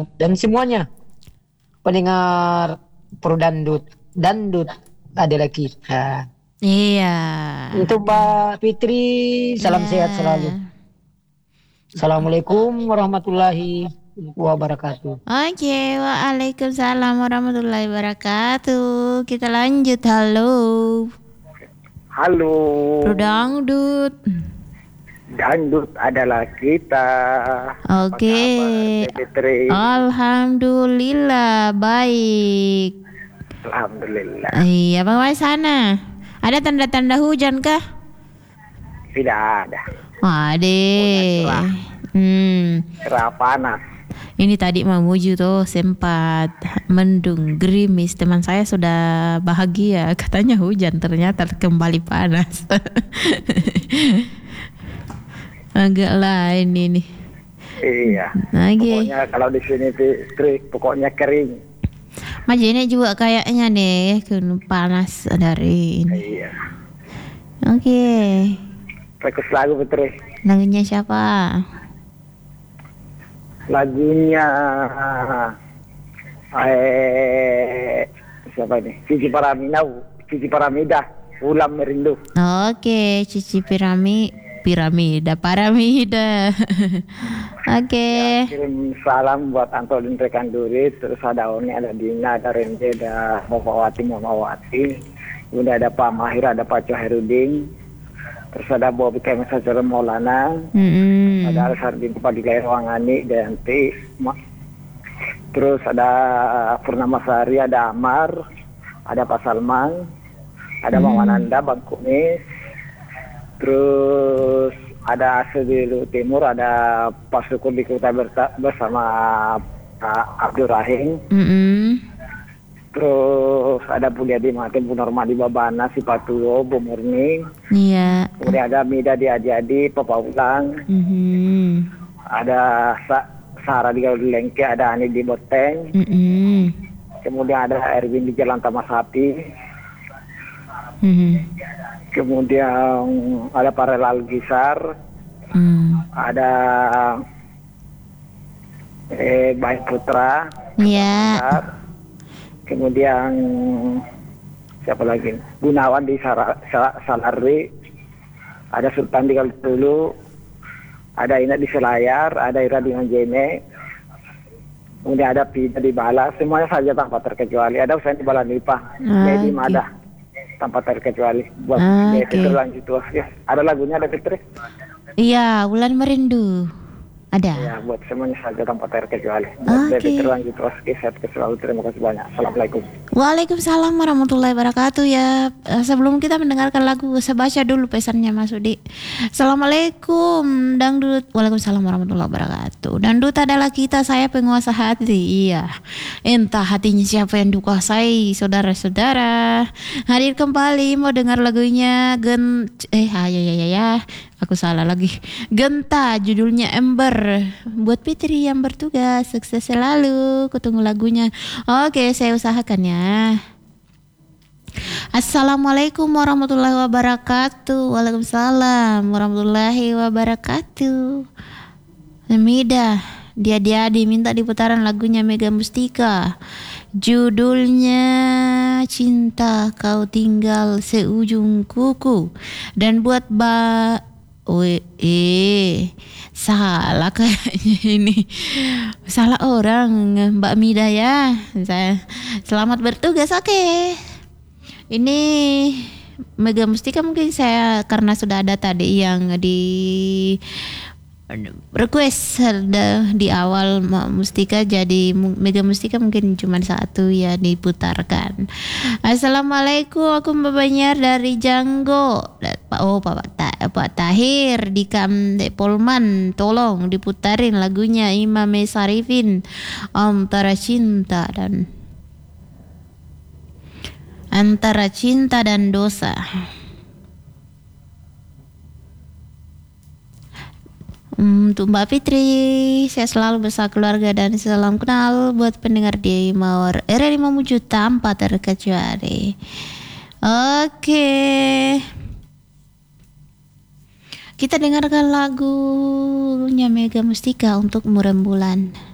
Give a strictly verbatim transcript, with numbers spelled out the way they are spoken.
dan semuanya pendengar Pro Dandut. Dandut adalah kita. Iya. Untuk Mbak Fitri, salam Iya. sehat selalu. Assalamualaikum warahmatullahi wabarakatuh. Oke, waalaikumsalam warahmatullahi wabarakatuh. Kita lanjut, halo. Halo. Pro Dangdut. Dangdut adalah kita. Oke. Apa kabar, Fitri? Alhamdulillah baik. Alhamdulillah. Iya, bagaimana sana? Ada tanda-tanda hujan kah? Tidak ada. Ade. Cerah. Hmm. Cerah panas. Ini tadi Mamuju tuh sempat mendung, gerimis. Teman saya sudah bahagia, katanya hujan, ternyata kembali panas. Agak lain ini. Iya. Lagi. Pokoknya kalau di sini Fitri, pokoknya kering. Majene juga kayaknya deh, panas dari ini. Iya. Oke. Request lagu Fitri. Lagunya siapa? Lagunya eh siapa ini? Cici Paramida, Cici Paramida, Ulam Merindu. Oke, Cici Pirami, Piramida, Paramida. Oke. Ya, kirim salam buat Antolin rekan Durit, terus ada Oni, ada Dina, ada Renje, ada Mawati, Mawati. Kemudian ada Pak Mahir, ada Pak Coherudin. Terus ada Bobi Kemes Sajar Maulana. Mm-hmm. Ada Al-Sardin Padilai Wangani, Dayanti. Terus ada Purnama Sari, ada Amar, ada Pak Salman, ada Mm-hmm. Bang Ananda, Bang Kumis. Terus ada Asedilu Timur, ada Pak Syukur di Kota Berta bersama Pak Abdul Rahim. Mm-hmm. Terus ada Pulyadi Martin, Bu Norma di Babana, si Patulo, Bu Murni. Iya. Kemudian ada Mida di Adi-Adi, Papa Ulang. Mm-hmm. Ada Sa Sarah di Gaudi Lengke, ada Ani di Boteng. Mm-hmm. Kemudian ada Erwin di Jalan Taman Sapi. Mm-hmm. Kemudian ada Parelal Gisar. Mm. Ada eh Baik Putra. Iya. Gisar. Kemudian siapa lagi? Gunawan di Sara, Sal Salari. Ada Sultan di Kaltulu. Ada Ina di Selayar, ada Ira di Manjene. Kemudian ada Pida di Bala, semuanya saja tanpa terkecuali. Ada Usain di Balanipah, Ah, Medi oke. Mada, tanpa terkecuali. Buat Ah, Medi oke. terlanjut terus ya. Ada lagunya, ada Fitri? Iya, Wulan Merindu. Ada. Ya, buat semuanya saja tanpa terkecuali. Ah, Buat oke. Medi terlanjut terus, sehat selalu. Terima kasih banyak. Assalamualaikum. Waalaikumsalam warahmatullahi wabarakatuh ya. Eh, Sebelum kita mendengarkan lagu, saya baca dulu pesannya Mas Udi. Assalamualaikum Dangdut. Waalaikumsalam warahmatullahi wabarakatuh. Dangdut adalah kita, saya penguasa hati. Iya. Entah hatinya siapa yang dikuasai, saudara-saudara. Hadir kembali mau dengar lagunya Gen eh ya ya ya ya. Aku salah lagi. Genta judulnya Ember. Buat Fitri yang bertugas, sukses selalu. Kutunggu lagunya. Oke, saya usahakan ya. Assalamualaikum warahmatullahi wabarakatuh. Waalaikumsalam warahmatullahi wabarakatuh. Mida, dia dia diminta di putaran lagunya Mega Mustika. Judulnya Cinta Kau Tinggal Seujung Kuku. Dan buat ba Wih, eh, salah kayaknya ini. Salah orang, Mbak Mida ya. Saya selamat bertugas. Oke. Ini Mega Mustika mungkin saya karena sudah ada tadi yang di request di awal Mustika, jadi Mega Mustika mungkin cuma satu ya diputarkan. Assalamualaikum, aku Mbak Banyar dari Janggo. Oh Pak Ta, Pak Tahir di Kam de Polman, tolong diputarin lagunya Imam Sarifin Antara Cinta dan Antara Cinta dan Dosa. Untuk Mbak Fitri, saya selalu bersama keluarga dan salam kenal buat pendengar di Mawar R R lima puluh juta tanpa terkecuali. Oke, kita dengarkan lagunya Mega Mustika untuk Rembulan.